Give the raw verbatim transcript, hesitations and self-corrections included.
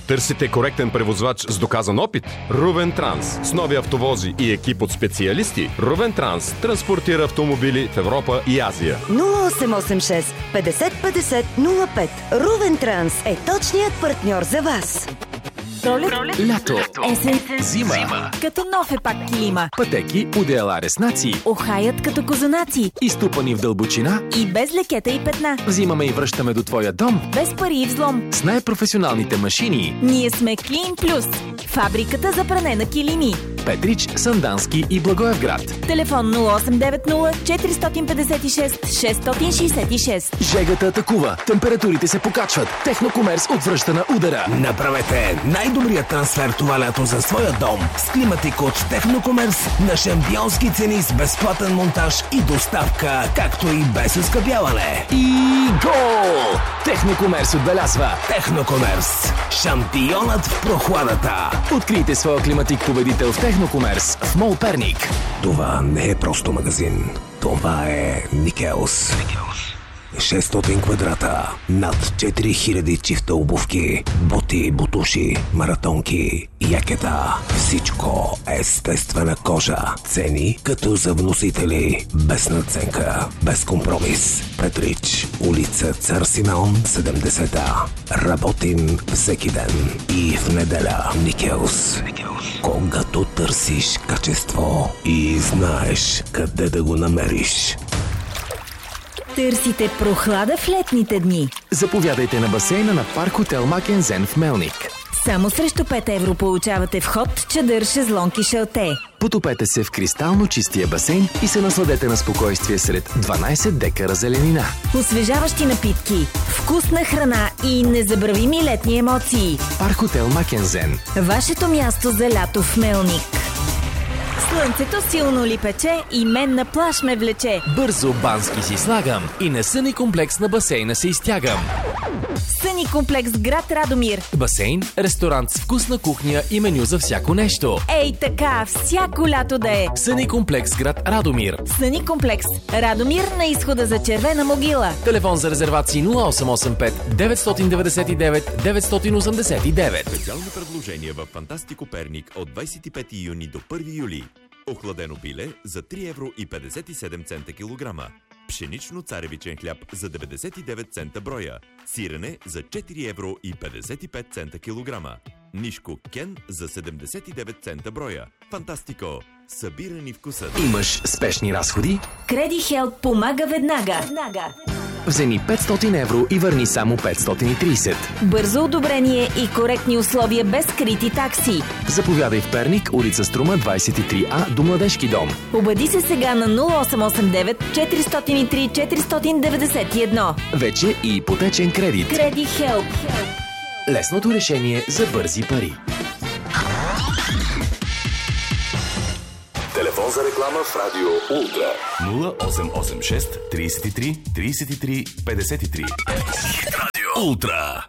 Търсите коректен превозвач с доказан опит? Рувен Транс. С нови автовози и екип от специалисти, Рувен Транс транспортира автомобили в Европа и Азия. нула осем осем шест петдесет петдесет нула пет. Рувен Транс е точният партньор за вас. Пролет, лято, есен, зима, зима. Като нов е пак килима. Пътеки, одеяла, ресници, Охаят като козунаци. изтупани в дълбочина. И без лекета и петна. Взимаме и връщаме до твоя дом Без пари и взлом. с най-професионалните машини. Ние сме Клин Плюс. Фабриката за пране на килими. Петрич, Сандански и Благоевград. Телефон нула осем девет нула четиристотин петдесет и шест шестстотин шестдесет и шест. Жегата атакува, температурите се покачват. Технокомерс отвръща на удара. Направете най-добрият трансфер това лято за своя дом с климатик от Технокомерс на шампионски цени с безплатен монтаж и доставка, както и без оскъпяване. И гол! Технокомерс отбелязва. Технокомерс. Шампионът в прохладата. Открийте своя климатик победител в Технокомерс в Мол Перник. Това не е просто магазин. Това е Никелс. шестстотин квадрата, над четири хиляди чифта обувки, боти, бутуши, маратонки, якета. Всичко естествена кожа. Цени като за вносители. Без надценка, без компромис. Петрич, улица Цар Симеон, седемдесет А. Работим всеки ден и в неделя. Никелс. Когато търсиш качество и знаеш къде да го намериш. Търсите прохлада в летните дни. Заповядайте на басейна на Парк Хотел Макензен в Мелник. Само срещу пет евро получавате вход, чадър, шезлонг и шалте. Потопете се в кристално чистия басейн и се насладете на спокойствие сред дванайсет декара зеленина. Освежаващи напитки, вкусна храна и незабравими летни емоции. Парк Хотел Макензен. Вашето място за лято в Мелник. Слънцето силно ли пече и мен на плаж ме влече. Бързо бански си слагам и на съни комплекс на басейна се изтягам. Съни комплекс град Радомир. Басейн, ресторант с вкусна кухня и меню за всяко нещо. Ей така, всяко лято да е. Съни комплекс град Радомир. Съни комплекс Радомир на изхода за Червена могила. Телефон за резервации нула осем осем пет деветстотин деветдесет и девет деветстотин осемдесет и девет. Специални предложения в Фантастико Перник от двайсет и пети юни до първи юли. Охладено пиле за три евро и петдесет и седем цента килограма. Пшенично царевичен хляб за деветдесет и девет цента броя. Сирене за четири евро и петдесет и пет цента килограма. Нишко Кен за седемдесет и девет цента броя. Фантастико! Събирани вкусът. Имаш спешни разходи? Креди Хелп помага веднага. Вземи петстотин евро и върни само петстотин и трийсет. Бързо одобрение и коректни условия без скрити такси. Заповядай в Перник, улица Струма двайсет и три А до Младежки дом. Обади се сега на нула осем осем девет четиристотин и три четиристотин деветдесет и едно. Вече и ипотечен кредит. Креди Хелп. Лесното решение за бързи пари. Телефон за реклама в Радио Ултра нула осем осем шест трийсет и три трийсет и три петдесет и три. Радио Ултра.